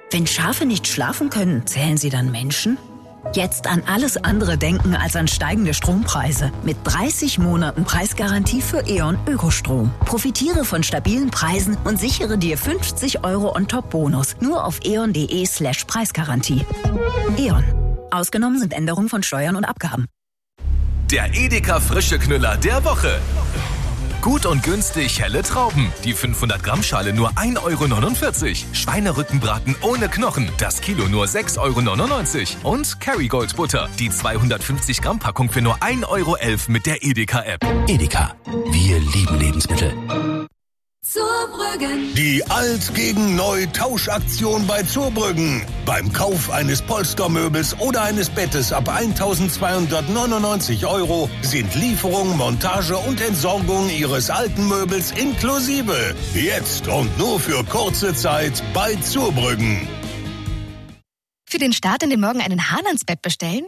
Wenn Schafe nicht schlafen können, zählen sie dann Menschen? Jetzt an alles andere denken als an steigende Strompreise. Mit 30 Monaten Preisgarantie für E.ON Ökostrom. Profitiere von stabilen Preisen und sichere dir 50 € on-top-Bonus. Nur auf eon.de/Preisgarantie. E.ON. Ausgenommen sind Änderungen von Steuern und Abgaben. Der Edeka Frische Knüller der Woche. Gut und günstig helle Trauben. Die 500-Gramm-Schale nur 1,49 €. Schweinerückenbraten ohne Knochen. Das Kilo nur 6,99 €. Und Kerrygold Butter. Die 250-Gramm-Packung für nur 1,11 € mit der Edeka-App. Edeka. Wir lieben Lebensmittel. Zurbrüggen. Die Alt gegen Neu Tauschaktion bei Zurbrüggen. Beim Kauf eines Polstermöbels oder eines Bettes ab 1.299 € sind Lieferung, Montage und Entsorgung Ihres alten Möbels inklusive. Jetzt und nur für kurze Zeit bei Zurbrüggen. Für den Start in den Morgen einen Hahn ans Bett bestellen?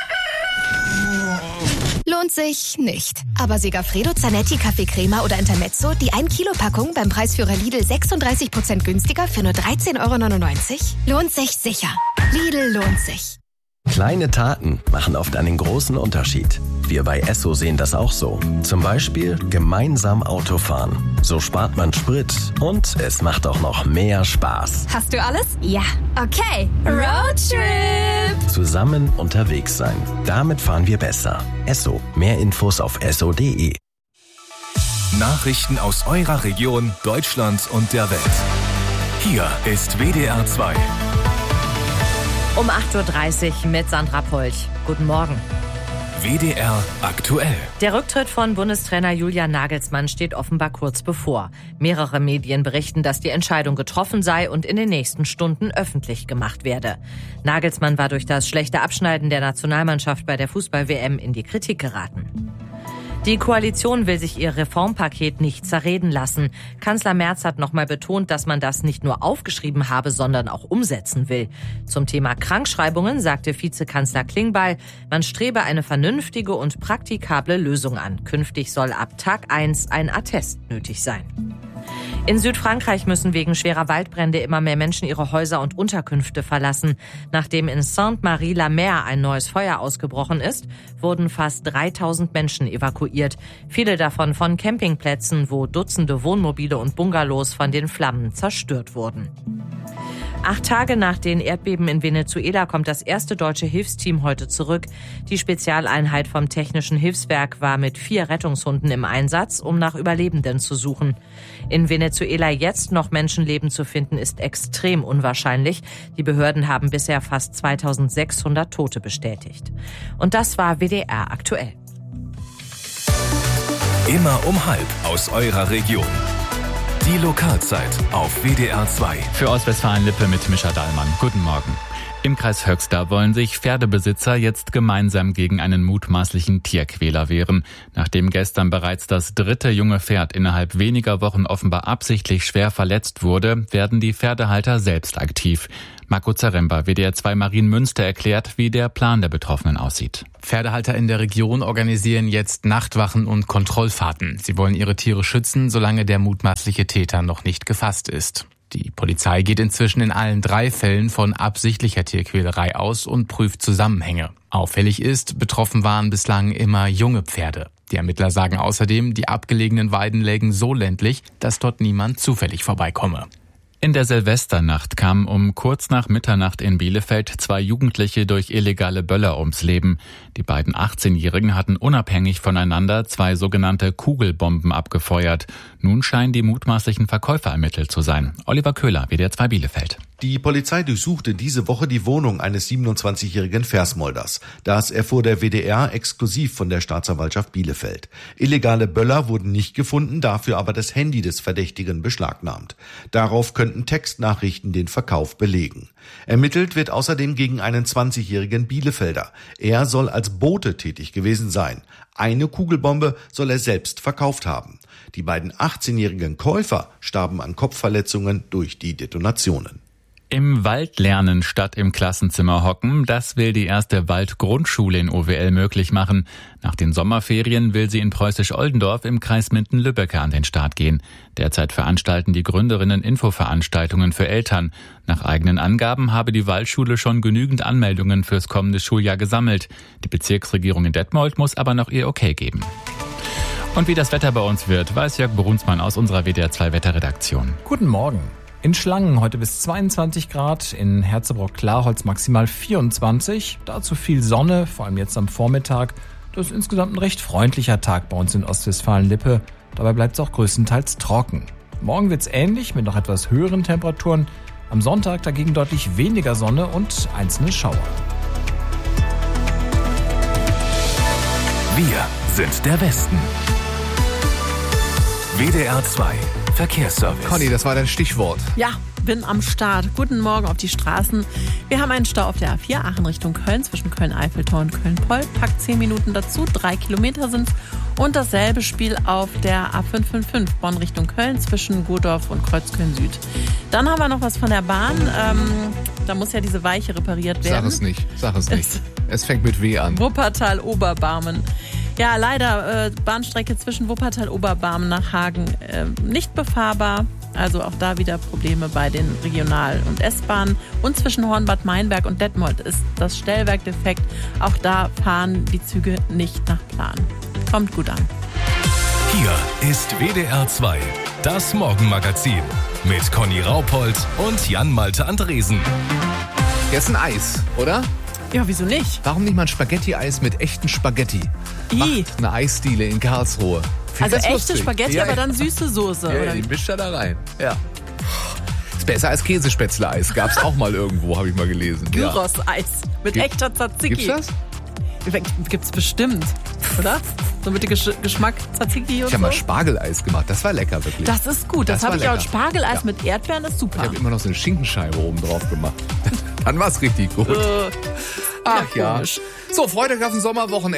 Lohnt sich nicht. Aber Segafredo, Zanetti, Kaffeecrema oder Intermezzo, die 1-Kilo-Packung beim Preisführer Lidl 36% günstiger für nur 13,99 €? Lohnt sich sicher. Lidl lohnt sich. Kleine Taten machen oft einen großen Unterschied. Wir bei Esso sehen das auch so. Zum Beispiel gemeinsam Autofahren. So spart man Sprit und es macht auch noch mehr Spaß. Hast du alles? Ja. Okay. Roadtrip. Zusammen unterwegs sein. Damit fahren wir besser. Esso. Mehr Infos auf esso.de. Nachrichten aus eurer Region, Deutschland und der Welt. Hier ist WDR 2. Um 8.30 Uhr mit Sandra Polch. Guten Morgen. WDR aktuell. Der Rücktritt von Bundestrainer Julian Nagelsmann steht offenbar kurz bevor. Mehrere Medien berichten, dass die Entscheidung getroffen sei und in den nächsten Stunden öffentlich gemacht werde. Nagelsmann war durch das schlechte Abschneiden der Nationalmannschaft bei der Fußball-WM in die Kritik geraten. Die Koalition will sich ihr Reformpaket nicht zerreden lassen. Kanzler Merz hat nochmal betont, dass man das nicht nur aufgeschrieben habe, sondern auch umsetzen will. Zum Thema Krankschreibungen sagte Vizekanzler Klingbeil, man strebe eine vernünftige und praktikable Lösung an. Künftig soll ab Tag 1 ein Attest nötig sein. In Südfrankreich müssen wegen schwerer Waldbrände immer mehr Menschen ihre Häuser und Unterkünfte verlassen. Nachdem in Sainte-Marie-la-Mer ein neues Feuer ausgebrochen ist, wurden fast 3000 Menschen evakuiert. Viele davon von Campingplätzen, wo Dutzende Wohnmobile und Bungalows von den Flammen zerstört wurden. 8 Tage nach den Erdbeben in Venezuela kommt das erste deutsche Hilfsteam heute zurück. Die Spezialeinheit vom Technischen Hilfswerk war mit 4 Rettungshunden im Einsatz, um nach Überlebenden zu suchen. In Venezuela jetzt noch Menschenleben zu finden, ist extrem unwahrscheinlich. Die Behörden haben bisher fast 2600 Tote bestätigt. Und das war WDR aktuell. Immer um 12:30 aus eurer Region. Die Lokalzeit auf WDR 2. Für Ostwestfalen-Lippe mit Mischa Dahlmann. Guten Morgen. Im Kreis Höxter wollen sich Pferdebesitzer jetzt gemeinsam gegen einen mutmaßlichen Tierquäler wehren. Nachdem gestern bereits das 3. junge Pferd innerhalb weniger Wochen offenbar absichtlich schwer verletzt wurde, werden die Pferdehalter selbst aktiv. Marco Zaremba, WDR 2 Marienmünster, erklärt, wie der Plan der Betroffenen aussieht. Pferdehalter in der Region organisieren jetzt Nachtwachen und Kontrollfahrten. Sie wollen ihre Tiere schützen, solange der mutmaßliche Täter noch nicht gefasst ist. Die Polizei geht inzwischen in allen 3 Fällen von absichtlicher Tierquälerei aus und prüft Zusammenhänge. Auffällig ist, betroffen waren bislang immer junge Pferde. Die Ermittler sagen außerdem, die abgelegenen Weiden lägen so ländlich, dass dort niemand zufällig vorbeikomme. In der Silvesternacht kamen um kurz nach Mitternacht in Bielefeld 2 Jugendliche durch illegale Böller ums Leben. Die beiden 18-Jährigen hatten unabhängig voneinander 2 sogenannte Kugelbomben abgefeuert. Nun scheinen die mutmaßlichen Verkäufer ermittelt zu sein. Oliver Köhler, WDR 2 Bielefeld. Die Polizei durchsuchte diese Woche die Wohnung eines 27-jährigen Versmolders. Das erfuhr der WDR exklusiv von der Staatsanwaltschaft Bielefeld. Illegale Böller wurden nicht gefunden, dafür aber das Handy des Verdächtigen beschlagnahmt. Darauf könnten Textnachrichten den Verkauf belegen. Ermittelt wird außerdem gegen einen 20-jährigen Bielefelder. Er soll als Bote tätig gewesen sein. Eine Kugelbombe soll er selbst verkauft haben. Die beiden 18-jährigen Käufer starben an Kopfverletzungen durch die Detonationen. Im Wald lernen statt im Klassenzimmer hocken, das will die erste Waldgrundschule in OWL möglich machen. Nach den Sommerferien will sie in Preußisch-Oldendorf im Kreis Minden-Lübbecke an den Start gehen. Derzeit veranstalten die Gründerinnen Infoveranstaltungen für Eltern. Nach eigenen Angaben habe die Waldschule schon genügend Anmeldungen fürs kommende Schuljahr gesammelt. Die Bezirksregierung in Detmold muss aber noch ihr Okay geben. Und wie das Wetter bei uns wird, weiß Jörg Brunsmann aus unserer WDR 2 Wetterredaktion. Guten Morgen. In Schlangen heute bis 22 Grad, in Herzebrock-Klarholz maximal 24. Dazu viel Sonne, vor allem jetzt am Vormittag. Das ist insgesamt ein recht freundlicher Tag bei uns in Ostwestfalen-Lippe. Dabei bleibt es auch größtenteils trocken. Morgen wird es ähnlich mit noch etwas höheren Temperaturen. Am Sonntag dagegen deutlich weniger Sonne und einzelne Schauer. Wir sind der Westen. WDR 2 Verkehrsservice. Conny, das war dein Stichwort. Ja, bin am Start. Guten Morgen auf die Straßen. Wir haben einen Stau auf der A4 Aachen Richtung Köln zwischen Köln-Eiffeltor und Köln-Poll. Packt 10 Minuten dazu, 3 Kilometer sind's. Und dasselbe Spiel auf der A555 Bonn Richtung Köln zwischen Godorf und Kreuzköln-Süd. Dann haben wir noch was von der Bahn. Da muss ja diese Weiche repariert werden. Sag es nicht. Es fängt mit W an. Wuppertal-Oberbarmen. Ja, leider Bahnstrecke zwischen Wuppertal-Oberbarmen nach Hagen nicht befahrbar. Also auch da wieder Probleme bei den Regional- und S-Bahnen. Und zwischen Hornbad Meinberg und Detmold ist das Stellwerk defekt. Auch da fahren die Züge nicht nach Plan. Kommt gut an. Hier ist WDR 2, das Morgenmagazin mit Conny Raupold und Jan-Malte Andresen. Jetzt ein Eis, oder? Ja, wieso nicht? Warum nicht mal ein Spaghetti-Eis mit echten Spaghetti? Macht eine Eisdiele in Karlsruhe. Also echte Spaghetti, aber dann süße Soße, ja, oder? Die mischt er da rein. Ja. Ist besser als Käsespätzle-Eis. Gab's auch mal irgendwo, habe ich mal gelesen. Gyros-Eis mit echter Tzatziki. Gibt's das? Gibt's bestimmt, oder? So mit dem Geschmack Tzatziki und Ich habe so. mal Spargeleis gemacht. Das war lecker, wirklich. Das ist gut. Das habe ich auch. Spargeleis mit Erdbeeren ist super. Ich habe immer noch so eine Schinkenscheibe oben drauf gemacht. Dann war's richtig gut. Ach ja. Komisch. So, Freitag auf dem Sommerwochenende.